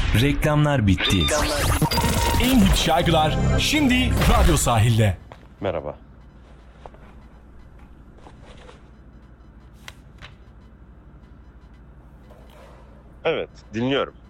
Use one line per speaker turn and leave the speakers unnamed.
Reklamlar bitti.
En hit şarkılar şimdi Radyo Sahil'de.
Merhaba. Evet, dinliyorum.